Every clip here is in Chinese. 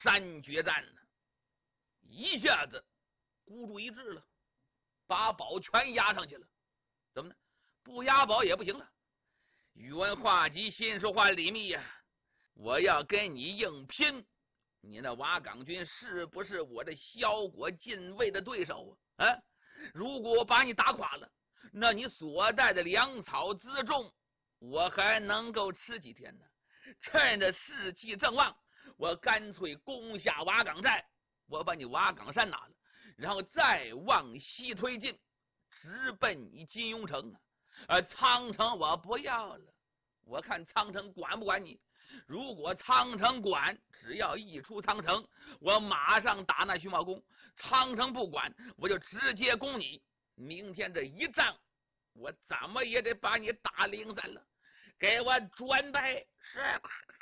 山决战呢，一下子孤注一掷了，把宝全压上去了。怎么呢？不押宝也不行了。宇文化及心说话：李密呀，我要跟你硬拼，你那瓦岗军是不是我这萧国禁卫的对手啊？如果我把你打垮了，那你所带的粮草辎重，我还能够吃几天呢？趁着士气正旺，我干脆攻下瓦岗寨，我把你瓦岗山拿了，然后再往西推进，直奔你金庸城啊！苍城我不要了，我看苍城管不管你。如果苍城管，只要一出苍城，我马上打那徐茂公；苍城不管，我就直接攻你。明天这一仗，我怎么也得把你打零散了。给我准备！是。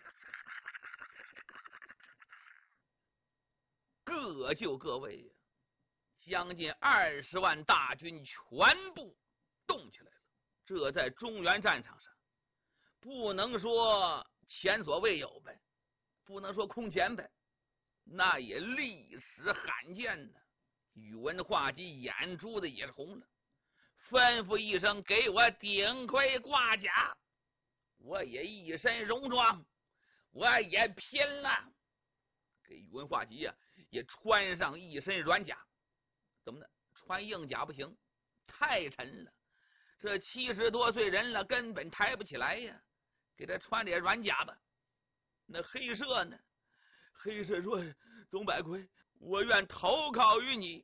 各就各位呀，将近20万大军全部动起来了。这在中原战场上，不能说前所未有呗，不能说空前呗，那也历史罕见的。宇文化及眼珠子也是红了，吩咐一声：“给我顶盔挂甲！”我也一身戎装，我也拼了。给宇文化及呀，也穿上一身软甲。怎么的？穿硬甲不行，太沉了。这70多岁人了，根本抬不起来呀。给他穿点软甲吧。那黑社呢？黑社说：“总百魁，我愿投靠于你。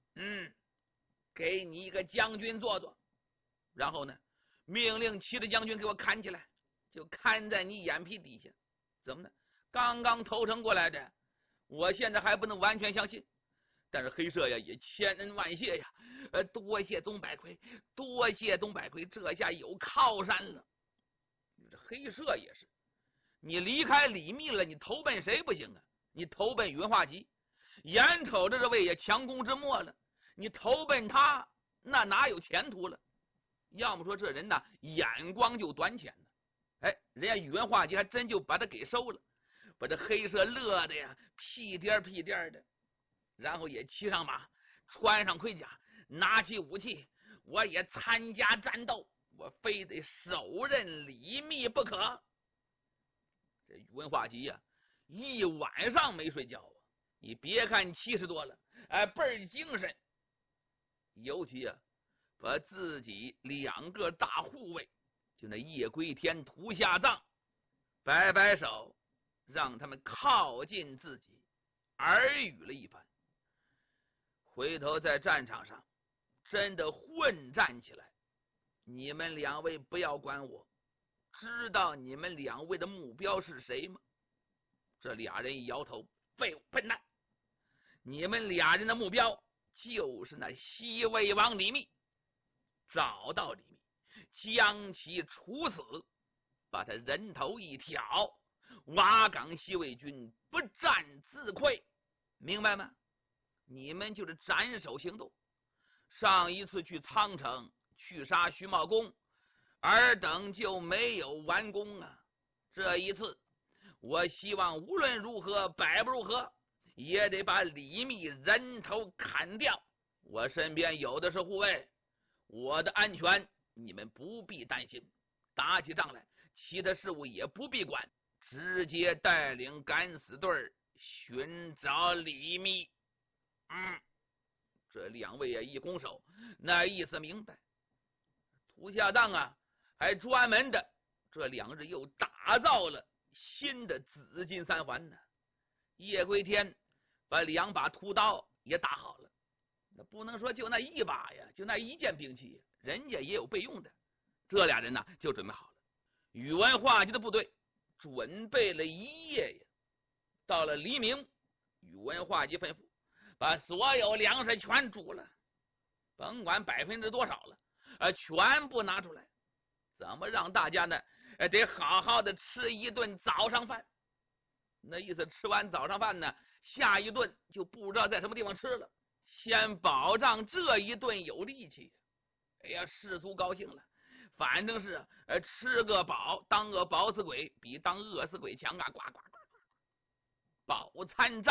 给你一个将军做做。”然后呢，命令骑着将军给我砍起来，就看在你眼皮底下。怎么呢？刚刚投诚过来的，我现在还不能完全相信。但是黑社呀也千恩万谢呀，多谢总百魁，多谢总百魁，这下有靠山了。这黑社也是，你离开李密了，你投奔谁不行啊？你投奔宇文化及，眼瞅着这位也强弩之末了，你投奔他，那哪有前途了？要么说这人呐，眼光就短浅呢。人家宇文化及还真就把他给收了，把这黑社乐的呀屁颠屁颠的。然后也骑上马，穿上盔甲，拿起武器，我也参加战斗，我非得手刃李密不可。这宇文化及呀，一晚上没睡觉啊！你别看70多了，倍儿精神。尤其啊，把自己2个大护卫，就那叶归天、屠夏臧，摆摆手，让他们靠近自己，耳语了一番。回头在战场上真的混战起来，你们2位不要管我，知道你们2位的目标是谁吗？这俩人一摇头：废物笨蛋，你们俩人的目标就是那西魏王李密。找到李密，将其处死，把他人头一挑，瓦岗西魏军不战自溃，明白吗？你们就是斩首行动。上一次去苍城去杀徐茂公，尔等就没有完工啊。这一次我希望无论如何摆不如何，也得把李密人头砍掉。我身边有的是护卫，我的安全你们不必担心。打起仗来，其他事务也不必管，直接带领敢死队寻找李密。这2位也一拱手，那意思明白。屠夏臧啊，还专门的这2日又打造了新的紫金3环呢。叶归天把2把屠刀也打好了，那不能说就那1把呀，就那1件兵器，人家也有备用的。这俩人呢就准备好了。宇文化及的部队准备了1夜呀，到了黎明，宇文化及吩咐把所有粮食全煮了，甭管%多少了，全部拿出来。怎么让大家呢？得好好的吃一顿早上饭。那意思吃完早上饭呢，下一顿就不知道在什么地方吃了，先保障这一顿有力气。哎呀，士卒高兴了，反正是吃个饱，当个饱死鬼比当饿死鬼强啊！呱呱呱，饱餐